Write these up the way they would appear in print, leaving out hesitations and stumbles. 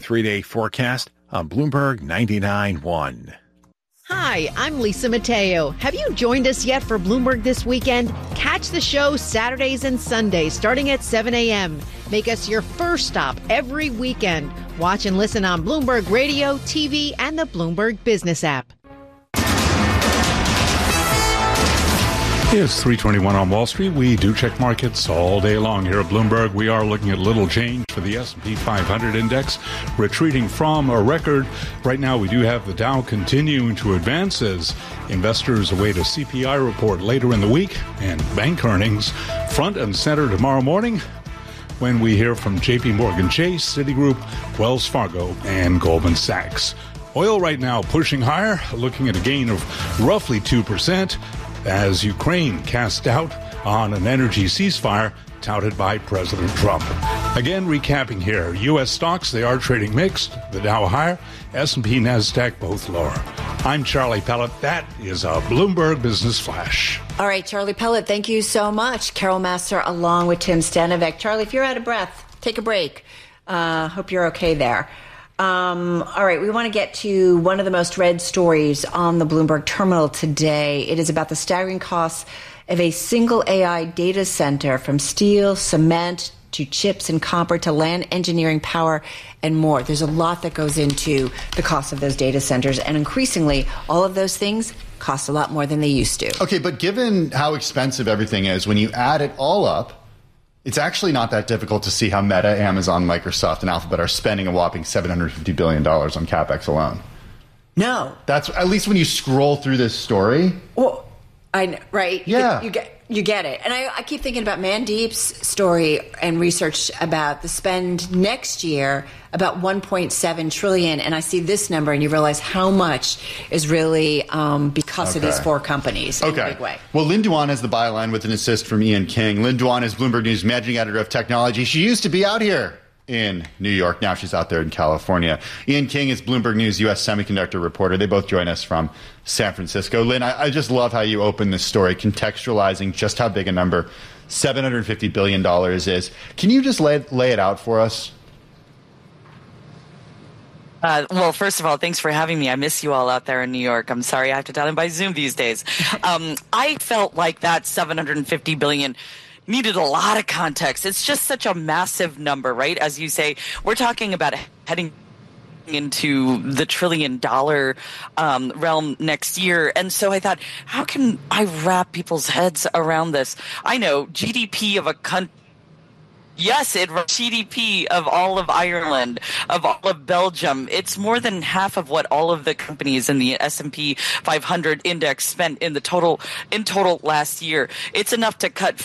3-day forecast on Bloomberg 99.1. Hi, I'm Lisa Mateo. Have you joined us yet for Bloomberg This Weekend? Catch the show Saturdays and Sundays starting at 7 a.m. Make us your first stop every weekend. Watch and listen on Bloomberg Radio, TV, and the Bloomberg Business app. It's 3:21 on Wall Street. We do check markets all day long here at Bloomberg. We are looking at little change for the S&P 500 index, retreating from a record. Right now, we do have the Dow continuing to advance as investors await a CPI report later in the week and bank earnings front and center tomorrow morning when we hear from J.P. Morgan Chase, Citigroup, Wells Fargo, and Goldman Sachs. Oil right now pushing higher, looking at a gain of roughly 2%. As Ukraine casts doubt on an energy ceasefire touted by President Trump. Again, recapping here, U.S. stocks, they are trading mixed. The Dow higher, S&P, NASDAQ both lower. I'm Charlie Pellet. That is a Bloomberg Business Flash. All right, Charlie Pellet, thank you so much. Carol Master along with Tim Stanovec. Charlie, if you're out of breath, take a break. Hope you're okay there. All right, we want to get to one of the most read stories on the Bloomberg terminal today. It is about the staggering costs of a single AI data center, from steel, cement, to chips and copper, to land, engineering, power, and more. There's a lot that goes into the cost of those data centers, and increasingly, all of those things cost a lot more than they used to. Okay, but given how expensive everything is, when you add it all up, it's actually not that difficult to see how Meta, Amazon, Microsoft, and Alphabet are spending a whopping $750 billion on CapEx alone. No. That's, at least when you scroll through this story. Well, I know, right? Yeah. You get it. And I keep thinking about Mandeep's story and research about the spend next year, about $1.7 trillion. And I see this number and you realize how much is really because of these four companies in a big way. Well, Lynn Duan has the byline with an assist from Ian King. Lynn Duan is Bloomberg News managing editor of technology. She used to be out here in New York. Now she's out there in California. Ian King is Bloomberg News U.S. semiconductor reporter. They both join us from San Francisco. Lynn, I just love how you open this story, contextualizing just how big a number $750 billion is. Can you just lay it out for us? Well, first of all, thanks for having me. I miss you all out there in New York. I'm sorry I have to dial in by Zoom these days. I felt like that $750 billion needed a lot of context. It's just such a massive number, right? As you say, we're talking about heading into the $1 trillion realm next year. And so I thought, how can I wrap people's heads around this? I know GDP of a country. Yes, it GDP of all of Ireland, of all of Belgium. It's more than half of what all of the companies in the S&P 500 index spent in total last year. It's enough to cut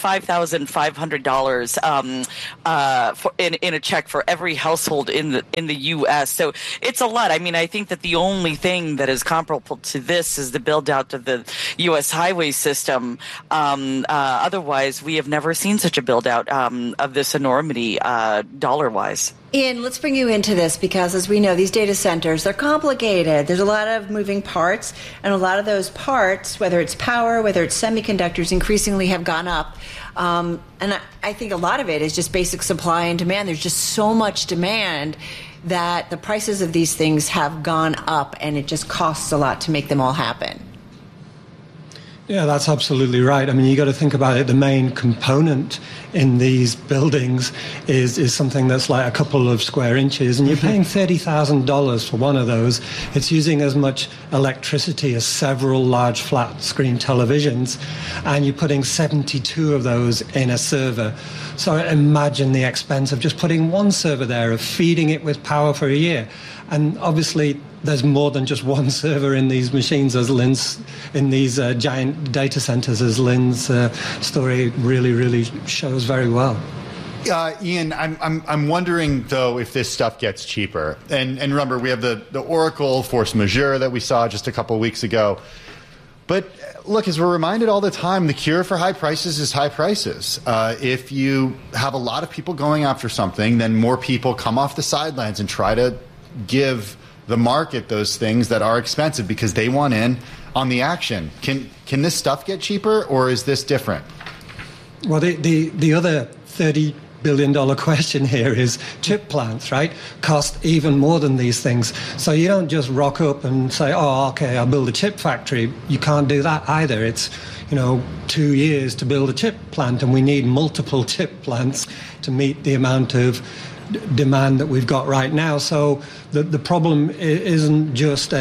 $5,500 in a check for every household in the U.S. So it's a lot. I mean, I think that the only thing that is comparable to this is the build out of the U.S. highway system. Otherwise, we have never seen such a build out of this enormity dollar-wise. Ian, let's bring you into this because, as we know, these data centers, they're complicated. There's a lot of moving parts, and a lot of those parts, whether it's power, whether it's semiconductors, increasingly have gone up. And I think a lot of it is just basic supply and demand. There's just so much demand that the prices of these things have gone up, and it just costs a lot to make them all happen. Yeah, that's absolutely right. I mean, you got to think about it. The main component in these buildings is something that's like a couple of square inches, and you're paying $30,000 for one of those. It's using as much electricity as several large flat screen televisions, and you're putting 72 of those in a server. So imagine the expense of just putting one server there, of feeding it with power for a year. And obviously, there's more than just one server in these machines, as Lynn's, in these giant data centers, as Lynn's story really shows very well. Ian, I'm wondering, though, if this stuff gets cheaper. And remember, we have the Oracle force majeure that we saw just a couple of weeks ago. But look, as we're reminded all the time, the cure for high prices is high prices. If you have a lot of people going after something, then more people come off the sidelines and try to give the market those things that are expensive because they want in on the action. Can this stuff get cheaper, or is this different? Well, the other 30 billion-dollar question here is chip plants, right? Cost even more than these things. So you don't just rock up and say, oh, okay, I'll build a chip factory. You can't do that either. It's, 2 years to build a chip plant, and we need multiple chip plants to meet the amount of demand that we've got right now. So the problem isn't just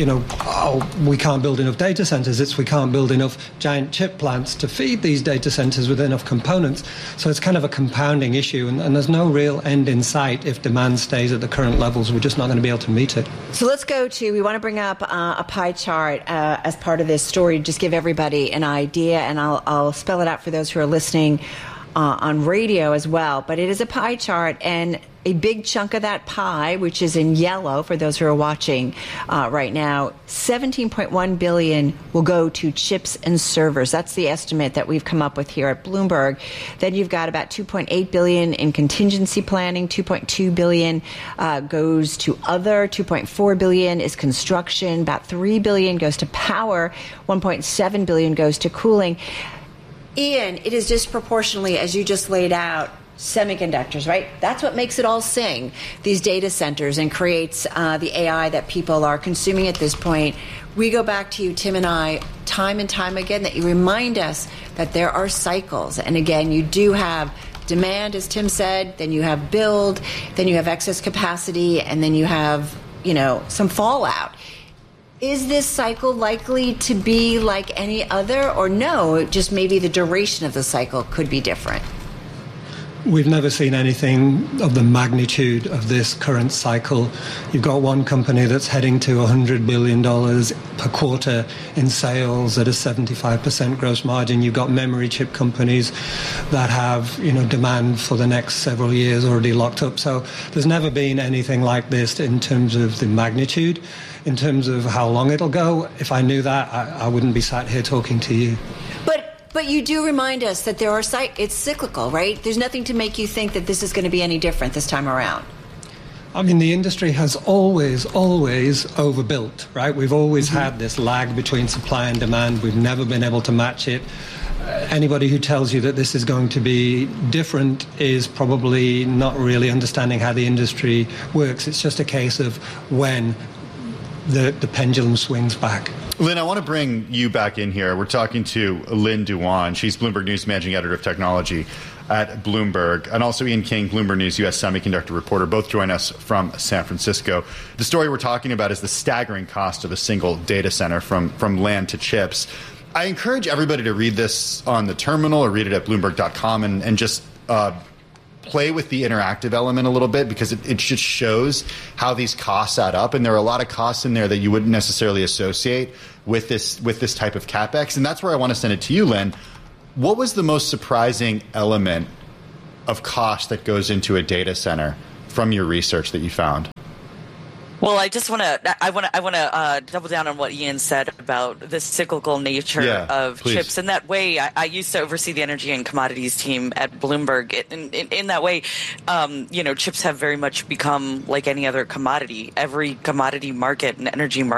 we can't build enough data centers. It's we can't build enough giant chip plants to feed these data centers with enough components. So it's kind of a compounding issue, and there's no real end in sight. If demand stays at the current levels, we're just not going to be able to meet it. So let's go to, we want to bring up a pie chart as part of this story, just give everybody an idea, and I'll spell it out for those who are listening on radio as well. But it is a pie chart, and a big chunk of that pie, which is in yellow for those who are watching right now, $17.1 billion will go to chips and servers. That's the estimate that we've come up with here at Bloomberg. Then you've got about $2.8 billion in contingency planning, $2.2 billion goes to other, $2.4 billion is construction, about $3 billion goes to power, $1.7 billion goes to cooling. Ian, it is disproportionately, as you just laid out, semiconductors, right? That's what makes it all sing, these data centers, and creates the AI that people are consuming at this point. We go back to you, Tim and I, time and time again, that you remind us that there are cycles. And again, you do have demand, as Tim said, then you have build, then you have excess capacity, and then you have, some fallout. Is this cycle likely to be like any other, or no, just maybe the duration of the cycle could be different? We've never seen anything of the magnitude of this current cycle. You've got one company that's heading to $100 billion per quarter in sales at a 75% gross margin. You've got memory chip companies that have, demand for the next several years already locked up. So there's never been anything like this in terms of the magnitude. In terms of how long it'll go, if I knew that, I wouldn't be sat here talking to you. But you do remind us that it's cyclical, right? There's nothing to make you think that this is going to be any different this time around. I mean, the industry has always overbuilt, right? We've always had this lag between supply and demand. We've never been able to match it. Anybody who tells you that this is going to be different is probably not really understanding how the industry works. It's just a case of when the pendulum swings back. Lynn, I want to bring you back in here. We're talking to Lynn Duan. She's Bloomberg News Managing Editor of Technology at Bloomberg, and also Ian King, Bloomberg News U.S. Semiconductor Reporter. Both join us from San Francisco. The story we're talking about is the staggering cost of a single data center from land to chips. I encourage everybody to read this on the terminal or read it at Bloomberg.com and just play with the interactive element a little bit, because it just shows how these costs add up, and there are a lot of costs in there that you wouldn't necessarily associate with this type of CapEx. And that's where I want to send it to you, Lynn. What was the most surprising element of cost that goes into a data center from your research that you found? Well, I want to double down on what Ian said about the cyclical nature of chips. In that way, I used to oversee the energy and commodities team at Bloomberg. In that way, chips have very much become like any other commodity. Every commodity market and energy market